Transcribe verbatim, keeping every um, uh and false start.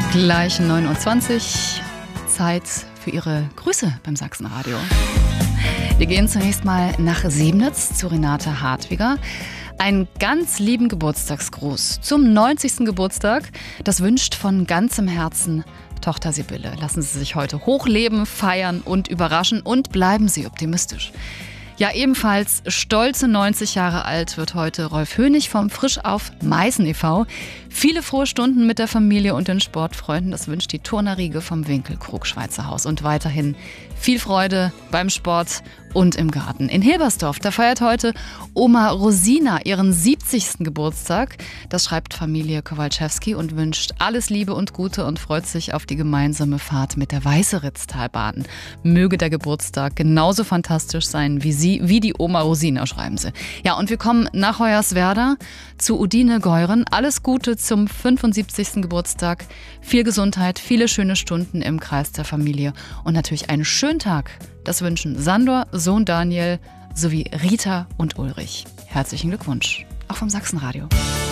Gleich neun Uhr zwanzig, Zeit für Ihre Grüße beim Sachsenradio. Wir gehen zunächst mal nach Sebnitz zu Renate Hartwiger. Einen ganz lieben Geburtstagsgruß zum neunzigsten Geburtstag. Das wünscht von ganzem Herzen Tochter Sibylle. Lassen Sie sich heute hochleben, feiern und überraschen und bleiben Sie optimistisch. Ja, ebenfalls stolze neunzig Jahre alt wird heute Rolf Hönig vom Frisch auf Meißen e V Viele frohe Stunden mit der Familie und den Sportfreunden. Das wünscht die Turnerriege vom Winkelkrug Schweizer Haus. Und weiterhin viel Freude beim Sport und im Garten. In Hilbersdorf, da feiert heute Oma Rosina ihren siebzigsten Geburtstag. Das schreibt Familie Kowalczewski und wünscht alles Liebe und Gute und freut sich auf die gemeinsame Fahrt mit der Weißeritztalbahn. Möge der Geburtstag genauso fantastisch sein wie sie, wie die Oma Rosina, schreiben sie. Ja, und wir kommen nach Hoyerswerda zu Udine Geuren. Alles Gute zum fünfundsiebzigsten Geburtstag. Viel Gesundheit, viele schöne Stunden im Kreis der Familie und natürlich einen schönen Tag. Das wünschen Sandor, Sohn Daniel sowie Rita und Ulrich. Herzlichen Glückwunsch, auch vom Sachsenradio.